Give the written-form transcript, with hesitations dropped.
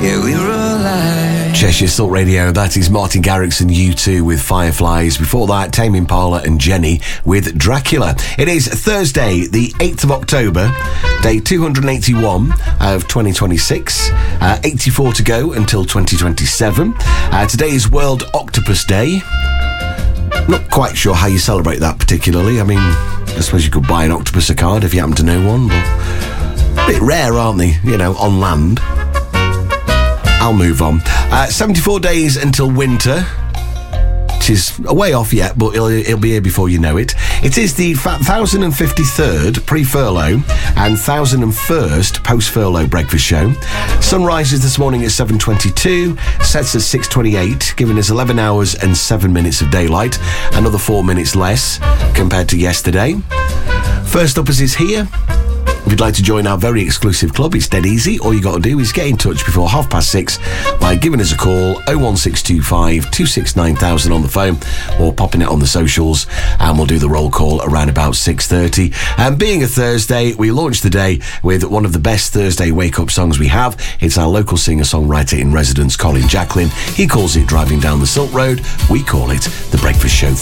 Yeah, we were alive. Cheshire Salt Radio, that is Martin Garrix and U2 with Fireflies. Before that, Tame Impala and Jenny with Dracula. It is Thursday, the 8th of October, day 281 of 2026. 84 to go until 2027. Today is World Octopus Day. Not quite sure how you celebrate that particularly. I mean, I suppose you could buy an octopus a card if you happen to know one, but a bit rare, aren't they, you know, on land. I'll move on. 74 days until winter, which is a way off yet, but it'll be here before you know it. It is the 1053rd pre-furlough and 1001st post-furlough breakfast show. Sun rises this morning at 7:22, sets at 6:28, giving us 11 hours and 7 minutes of daylight, another 4 minutes less compared to yesterday. First up is here. If you'd like to join our very exclusive club, it's dead easy. All you got to do is get in touch before 6:30 by giving us a call, 01625 269,000 on the phone, or popping it on the socials, and we'll do the roll call around about 6:30. And being a Thursday, we launch the day with one of the best Thursday wake-up songs we have. It's our local singer-songwriter in residence, Colin Jacklin. He calls it Driving Down the Silk Road. We call it The Breakfast Show